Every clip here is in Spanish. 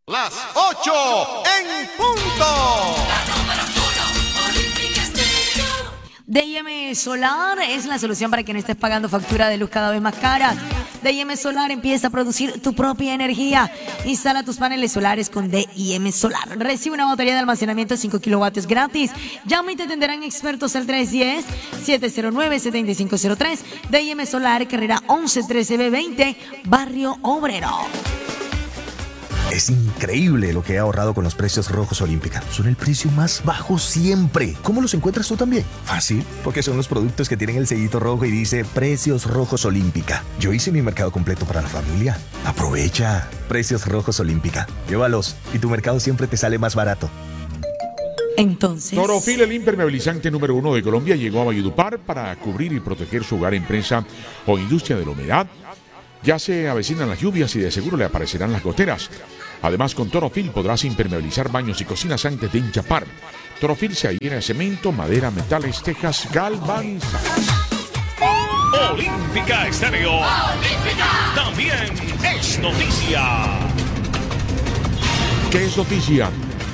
Las 8 en punto. D&M Solar es la solución para que no estés pagando factura de luz cada vez más cara. D&M Solar empieza a producir tu propia energía. Instala tus paneles solares con D&M Solar. Recibe una batería de almacenamiento de 5 kilovatios gratis. Llama y te atenderán expertos al 310-709-7503. D&M Solar, carrera 1113B20, Barrio Obrero. Es increíble lo que he ahorrado con los precios rojos Olímpica. Son el precio más bajo siempre. ¿Cómo los encuentras tú también? Fácil, porque son los productos que tienen el sellito rojo y dice Precios Rojos Olímpica. Yo hice mi mercado completo para la familia. Aprovecha. Precios Rojos Olímpica. Llévalos y tu mercado siempre te sale más barato. Entonces, Torofil, el impermeabilizante número 1 de Colombia, llegó a Valledupar para cubrir y proteger su hogar, empresa o industria de la humedad. Ya se avecinan las lluvias y de seguro le aparecerán las goteras. Además, con Torofil podrás impermeabilizar baños y cocinas antes de enchapar. Torofil se adhiere a cemento, madera, metales, tejas galvanizadas. Olímpica Estéreo. Olímpica. También es noticia. ¿Qué es noticia?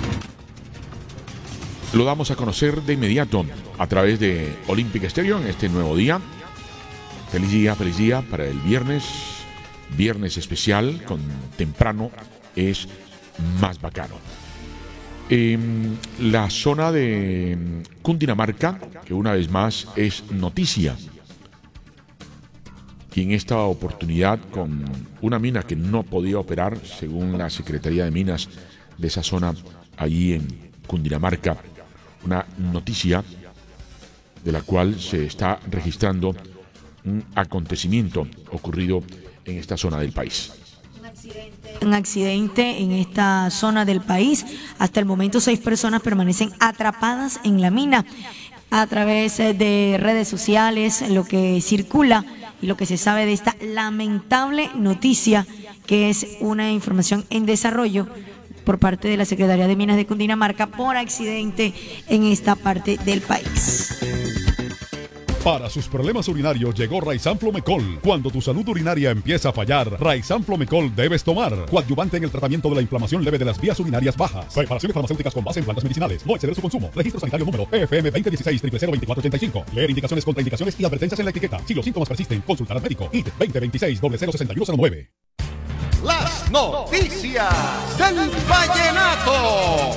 Lo damos a conocer de inmediato a través de Olímpica Estéreo en este nuevo día. Feliz día para el viernes especial, con temprano es más bacano. La zona de Cundinamarca, que una vez más es noticia, y en esta oportunidad con una mina que no podía operar, según la Secretaría de Minas de esa zona allí en Cundinamarca, una noticia de la cual se está registrando un acontecimiento ocurrido en esta zona del país. Un accidente en esta zona del país. Hasta el momento 6 personas permanecen atrapadas en la mina. A través de redes sociales, lo que circula y lo que se sabe de esta lamentable noticia, que es una información en desarrollo por parte de la Secretaría de Minas de Cundinamarca por accidente en esta parte del país. Para sus problemas urinarios llegó Raizan Flomecol. Cuando tu salud urinaria empieza a fallar, Raizan Flomecol debes tomar. Coadyuvante en el tratamiento de la inflamación leve de las vías urinarias bajas. Preparaciones farmacéuticas con base en plantas medicinales. No exceder su consumo. Registro sanitario número FM 2016-002485. Leer indicaciones, contraindicaciones y advertencias en la etiqueta. Si los síntomas persisten, consultar al médico. IT 2026-006109. Las noticias del vallenato.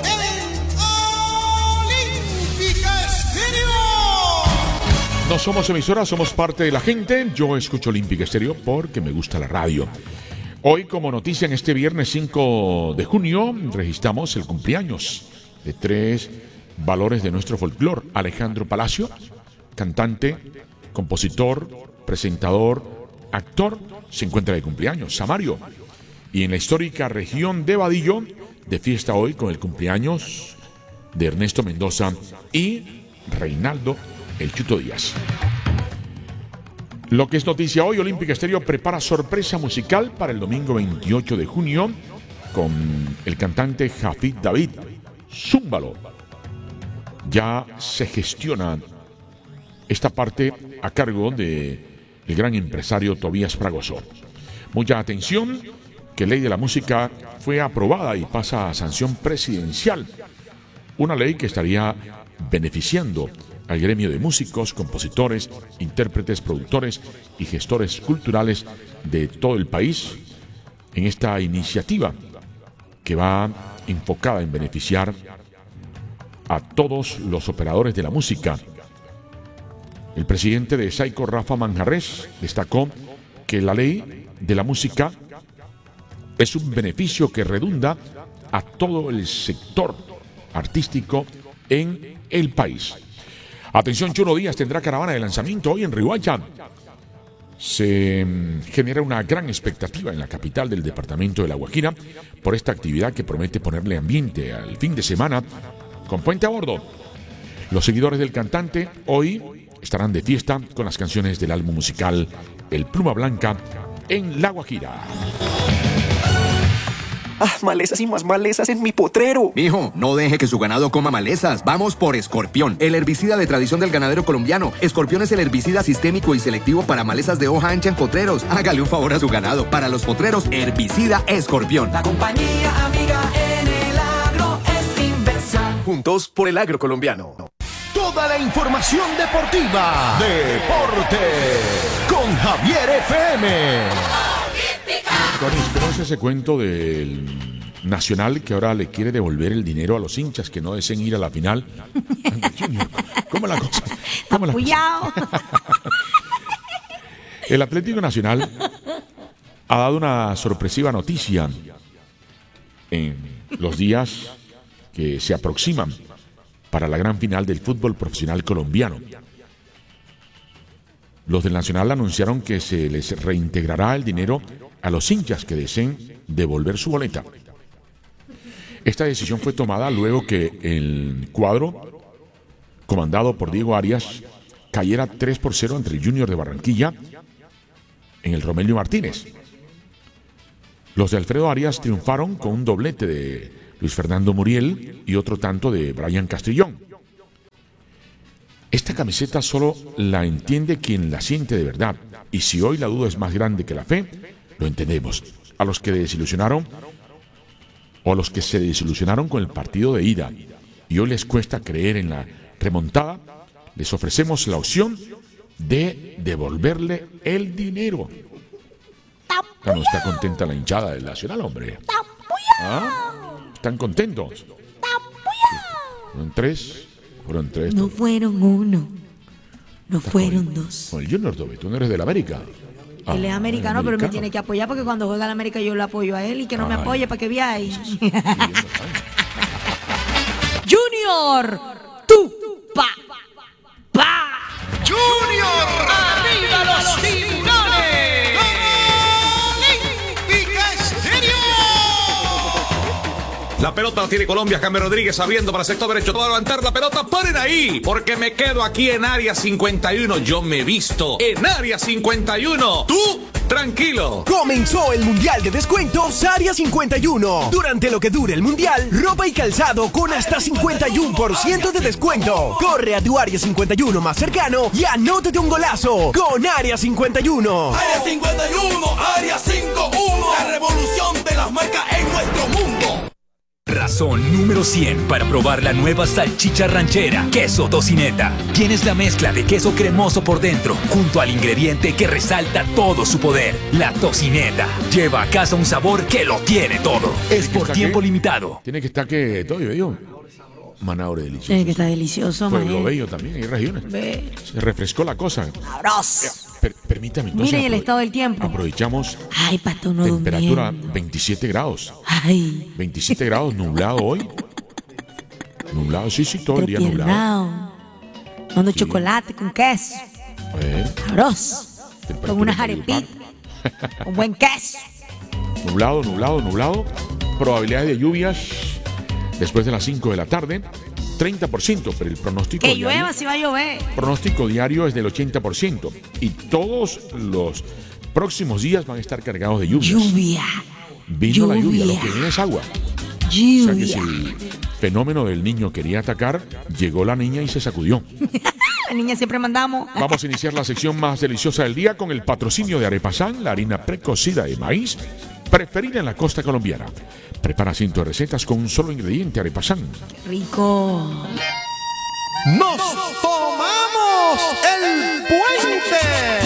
Olímpica Estéreo. No somos emisoras, somos parte de la gente. Yo escucho Olímpica Estéreo porque me gusta la radio. Hoy, como noticia, en este viernes 5 de junio, registramos el cumpleaños de 3 valores de nuestro folclore. Alejandro Palacio, cantante, compositor, presentador, actor, se encuentra de cumpleaños. Samario. Y en la histórica región de Vadillo, de fiesta hoy con el cumpleaños de Ernesto Mendoza y Reinaldo El Chuto Díaz. Lo que es noticia hoy, Olímpica Estéreo prepara sorpresa musical para el domingo 28 de junio con el cantante Jafid David. Zúmbalo. Ya se gestiona esta parte a cargo del gran empresario Tobías Fragoso. Mucha atención, que Ley de la Música fue aprobada y pasa a sanción presidencial. Una ley que estaría beneficiando al gremio de músicos, compositores, intérpretes, productores y gestores culturales de todo el país en esta iniciativa que va enfocada en beneficiar a todos los operadores de la música. El presidente de SAICO, Rafa Manjarrés, destacó que la ley de la música es un beneficio que redunda a todo el sector artístico en el país. Atención, Chulo Díaz tendrá caravana de lanzamiento hoy en Riohacha. Se genera una gran expectativa en la capital del departamento de La Guajira por esta actividad que promete ponerle ambiente al fin de semana con Puente a Bordo. Los seguidores del cantante hoy estarán de fiesta con las canciones del álbum musical El Pluma Blanca en La Guajira. Malezas y más malezas en mi potrero. Mijo, no deje que su ganado coma malezas. Vamos por Escorpión, el herbicida de tradición del ganadero colombiano. Escorpión es el herbicida sistémico y selectivo para malezas de hoja ancha en potreros. Hágale un favor a su ganado. Para los potreros, herbicida Escorpión. La compañía amiga juntos por el agro colombiano. Toda la información deportiva. Deporte con Javier FM. Tony, ¿conoces ese cuento del Nacional que ahora le quiere devolver el dinero a los hinchas que no deseen ir a la final? Junior, ¿cómo la cosa? ¿Cómo la cosa? El Atlético Nacional ha dado una sorpresiva noticia en los días que se aproximan para la gran final del fútbol profesional colombiano. Los del Nacional anunciaron que se les reintegrará el dinero a los hinchas que deseen devolver su boleta. Esta decisión fue tomada luego que el cuadro, comandado por Diego Arias, cayera 3-0 ante el Junior de Barranquilla en el Romelio Martínez. Los de Alfredo Arias triunfaron con un doblete de Luis Fernando Muriel y otro tanto de Brian Castrillón. Esta camiseta solo la entiende quien la siente de verdad, y si hoy la duda es más grande que la fe, lo entendemos. A los que desilusionaron o a los que se desilusionaron con el partido de ida y hoy les cuesta creer en la remontada, les ofrecemos la opción de devolverle el dinero. No está contenta la hinchada del Nacional, hombre. ¿Ah? ¿Están contentos? Sí. Fueron tres. No fueron uno, no fueron dos. Con el Junior Dobe, tú no eres del América. Él es americano, pero me tiene que apoyar porque cuando juega el América yo lo apoyo a él y que no me apoye para que viaje. Junior, tú, pa. Junior, arriba los tiburones. Olímpica Estéreo. La pelota la tiene Colombia, James Rodríguez abriendo para el sector derecho. Va a levantar la pelota, paren ahí, porque me quedo aquí en área 51. Yo me he visto en área 51. Tú, tranquilo. Comenzó el Mundial de Descuentos Área 51. Durante lo que dure el Mundial, ropa y calzado con hasta 51% de descuento. Corre a tu Área 51 más cercano y anótate un golazo con Área 51. Área 51, Área 51. La revolución de las marcas en nuestro mundo. Razón número 100 para probar la nueva salchicha ranchera, queso tocineta. Tienes la mezcla de queso cremoso por dentro, junto al ingrediente que resalta todo su poder, la tocineta. Lleva a casa un sabor que lo tiene todo. Es por tiempo limitado. Tiene que estar que todo, yo Manaure delicioso. Tiene que estar delicioso, Pueblo Bello también, hay regiones. Se refrescó la cosa. Sabroso. Permítame. Entonces, Miren el estado del tiempo. Aprovechamos. Ay, pato, no temperatura durmiendo. 27 grados. Ay. 27 grados, nublado hoy. Nublado, sí, todo el día nublado. Dando chocolate con queso. Sabroso. Con unas arepitas. Con buen queso. Nublado. Probabilidades de lluvias después de las 5 de la tarde. 30%, pero el pronóstico que diario, llueva si va a llover. Pronóstico diario es del 80% y todos los próximos días van a estar cargados de lluvia. Vino la lluvia, lo que viene es agua. O sea que si el fenómeno del niño quería atacar, llegó la niña y se sacudió. La niña siempre mandamos. Vamos a iniciar la sección más deliciosa del día con el patrocinio de Arepasán, la harina precocida de maíz preferida en la costa colombiana. Prepara cientos de recetas con un solo ingrediente, Arepasán. Rico. Nos tomamos el puente.